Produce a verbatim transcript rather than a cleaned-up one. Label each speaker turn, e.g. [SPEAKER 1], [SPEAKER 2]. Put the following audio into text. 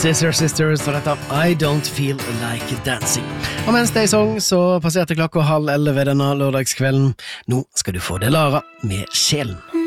[SPEAKER 1] Sister Sisters og dette I Don't Feel Like Dancing. Og mens det er sang, så passerte klokka halv elleve denne lørdagskvelden. Nå skal du få Delara med Sjelen.